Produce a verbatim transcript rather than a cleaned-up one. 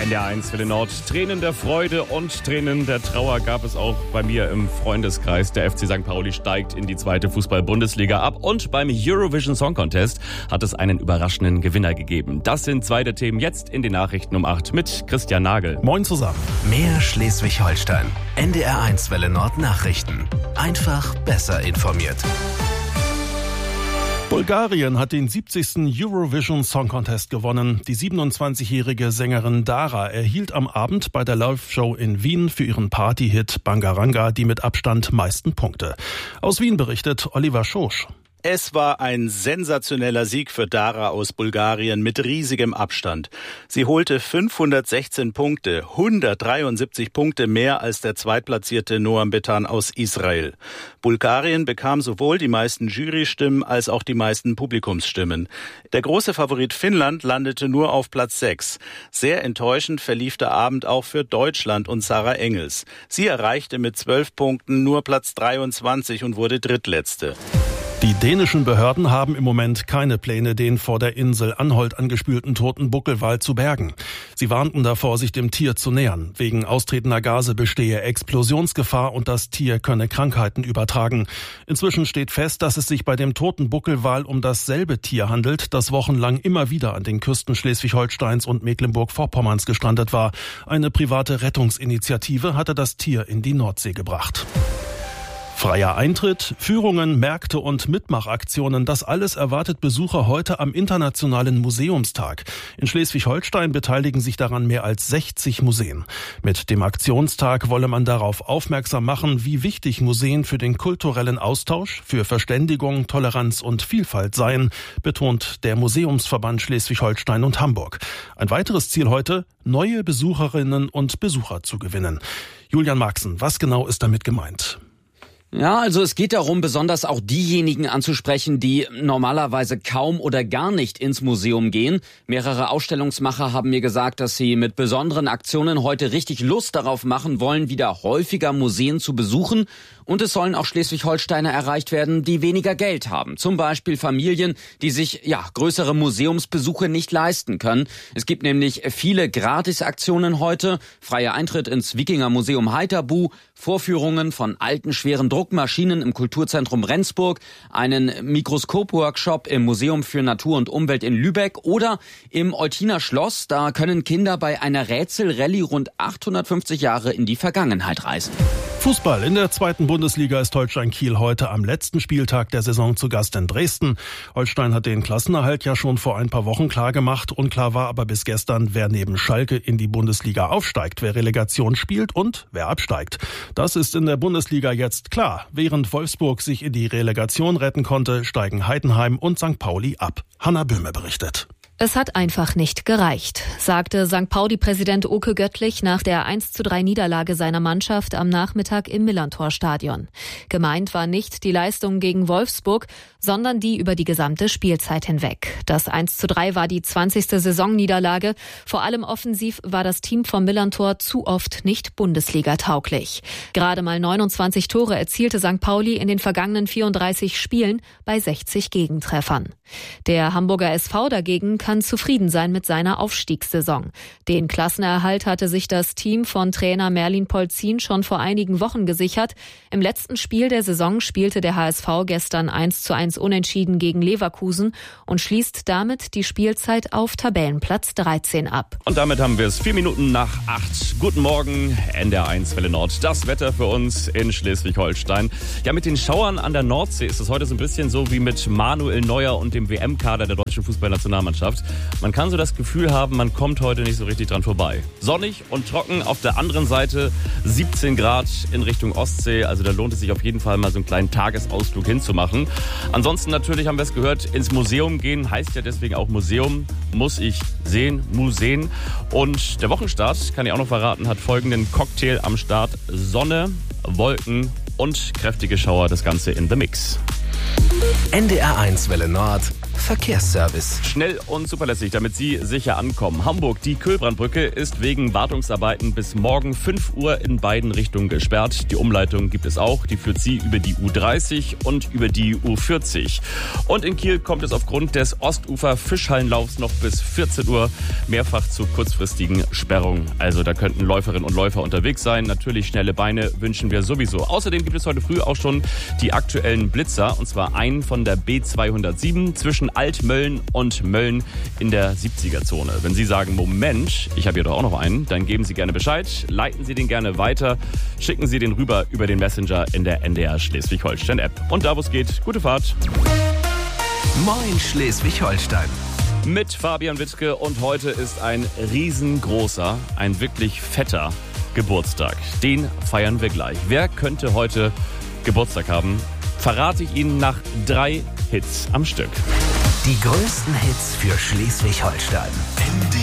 N D R eins Welle Nord. Tränen der Freude und Tränen der Trauer gab es auch bei mir im Freundeskreis. Der F C Sankt Pauli steigt in die zweite Fußball-Bundesliga ab und beim Eurovision Song Contest hat es einen überraschenden Gewinner gegeben. Das sind zwei der Themen jetzt in den Nachrichten um acht mit Christian Nagel. Moin zusammen. Mehr Schleswig-Holstein. N D R eins Welle Nord Nachrichten. Einfach besser informiert. Bulgarien hat den siebzigsten Eurovision Song Contest gewonnen. Die siebenundzwanzigjährige Sängerin Dara erhielt am Abend bei der Live-Show in Wien für ihren Party-Hit Bangaranga die mit Abstand meisten Punkte. Aus Wien berichtet Oliver Schosch. Es war ein sensationeller Sieg für Dara aus Bulgarien mit riesigem Abstand. Sie holte fünfhundertsechzehn Punkte, hundertdreiundsiebzig Punkte mehr als der zweitplatzierte Noam Betan aus Israel. Bulgarien bekam sowohl die meisten Jurystimmen als auch die meisten Publikumsstimmen. Der große Favorit Finnland landete nur auf Platz sechs. Sehr enttäuschend verlief der Abend auch für Deutschland und Sarah Engels. Sie erreichte mit zwölf Punkten nur Platz dreiundzwanzig und wurde Drittletzte. Die dänischen Behörden haben im Moment keine Pläne, den vor der Insel Anholt angespülten toten Buckelwal zu bergen. Sie warnten davor, sich dem Tier zu nähern. Wegen austretender Gase bestehe Explosionsgefahr und das Tier könne Krankheiten übertragen. Inzwischen steht fest, dass es sich bei dem toten Buckelwal um dasselbe Tier handelt, das wochenlang immer wieder an den Küsten Schleswig-Holsteins und Mecklenburg-Vorpommerns gestrandet war. Eine private Rettungsinitiative hatte das Tier in die Nordsee gebracht. Freier Eintritt, Führungen, Märkte und Mitmachaktionen, das alles erwartet Besucher heute am Internationalen Museumstag. In Schleswig-Holstein beteiligen sich daran mehr als sechzig Museen. Mit dem Aktionstag wolle man darauf aufmerksam machen, wie wichtig Museen für den kulturellen Austausch, für Verständigung, Toleranz und Vielfalt seien, betont der Museumsverband Schleswig-Holstein und Hamburg. Ein weiteres Ziel heute, neue Besucherinnen und Besucher zu gewinnen. Julian Marxen, was genau ist damit gemeint? Ja, also es geht darum, besonders auch diejenigen anzusprechen, die normalerweise kaum oder gar nicht ins Museum gehen. Mehrere Ausstellungsmacher haben mir gesagt, dass sie mit besonderen Aktionen heute richtig Lust darauf machen wollen, wieder häufiger Museen zu besuchen. Und es sollen auch Schleswig-Holsteiner erreicht werden, die weniger Geld haben. Zum Beispiel Familien, die sich ja größere Museumsbesuche nicht leisten können. Es gibt nämlich viele Gratisaktionen heute. Freier Eintritt ins Wikinger-Museum Heiterbu, Vorführungen von alten, schweren Druckmaschinen im Kulturzentrum Rendsburg, einen Mikroskop-Workshop im Museum für Natur und Umwelt in Lübeck oder im Eutiner Schloss. Da können Kinder bei einer Rätselrallye rund achthundertfünfzig Jahre in die Vergangenheit reisen. Fußball in der zweiten Bundesliga ist Holstein Kiel heute am letzten Spieltag der Saison zu Gast in Dresden. Holstein hat den Klassenerhalt ja schon vor ein paar Wochen klar gemacht. Unklar war aber bis gestern, wer neben Schalke in die Bundesliga aufsteigt, wer Relegation spielt und wer absteigt. Das ist in der Bundesliga jetzt klar. Während Wolfsburg sich in die Relegation retten konnte, steigen Heidenheim und Sankt Pauli ab. Hanna Böhme berichtet. Es hat einfach nicht gereicht, sagte Sankt Pauli-Präsident Oke Göttlich nach der eins zu drei Niederlage seiner Mannschaft am Nachmittag im Millerntor-Stadion. Gemeint war nicht die Leistung gegen Wolfsburg, sondern die über die gesamte Spielzeit hinweg. Das eins zu drei war die zwanzigste Saisonniederlage. Vor allem offensiv war das Team vom Millerntor zu oft nicht Bundesliga-tauglich. Gerade mal neunundzwanzig Tore erzielte Sankt Pauli in den vergangenen vierunddreißig Spielen bei sechzig Gegentreffern. Der Hamburger S V dagegen kann zufrieden sein mit seiner Aufstiegssaison. Den Klassenerhalt hatte sich das Team von Trainer Merlin Polzin schon vor einigen Wochen gesichert. Im letzten Spiel der Saison spielte der H S V gestern eins zu eins unentschieden gegen Leverkusen und schließt damit die Spielzeit auf Tabellenplatz dreizehn ab. Und damit haben wir es vier Minuten nach acht. Guten Morgen, N D R eins Welle Nord. Das Wetter für uns in Schleswig-Holstein. Ja, mit den Schauern an der Nordsee ist es heute so ein bisschen so wie mit Manuel Neuer und dem W M-Kader der deutschen Fußballnationalmannschaft. Man kann so das Gefühl haben, man kommt heute nicht so richtig dran vorbei. Sonnig und trocken, auf der anderen Seite siebzehn Grad in Richtung Ostsee. Also da lohnt es sich auf jeden Fall mal so einen kleinen Tagesausflug hinzumachen. Ansonsten natürlich haben wir es gehört, ins Museum gehen heißt ja deswegen auch Museum. Muss ich sehen, Museen. Und der Wochenstart, kann ich auch noch verraten, hat folgenden Cocktail am Start. Sonne, Wolken und kräftige Schauer, das Ganze in the Mix. N D R eins Welle Nord Verkehrsservice. Schnell und zuverlässig, damit Sie sicher ankommen. Hamburg, die Köhlbrandbrücke ist wegen Wartungsarbeiten bis morgen fünf Uhr in beiden Richtungen gesperrt. Die Umleitung gibt es auch. Die führt Sie über die U dreißig und über die U vierzig. Und in Kiel kommt es aufgrund des Ostufer-Fischhallenlaufs noch bis vierzehn Uhr mehrfach zu kurzfristigen Sperrungen. Also da könnten Läuferinnen und Läufer unterwegs sein. Natürlich schnelle Beine wünschen wir sowieso. Außerdem gibt es heute früh auch schon die aktuellen Blitzer. Und zwar einen von der B zweihundertsieben zwischen Altmölln und Mölln in der siebziger-Zone. Wenn Sie sagen, Moment, ich habe hier doch auch noch einen, dann geben Sie gerne Bescheid, leiten Sie den gerne weiter, schicken Sie den rüber über den Messenger in der N D R Schleswig-Holstein-App. Und da, wo es geht, gute Fahrt. Moin Schleswig-Holstein. Mit Fabian Wittke und heute ist ein riesengroßer, ein wirklich fetter Geburtstag. Den feiern wir gleich. Wer könnte heute Geburtstag haben? Verrate ich Ihnen nach drei Hits am Stück. Die größten Hits für Schleswig-Holstein.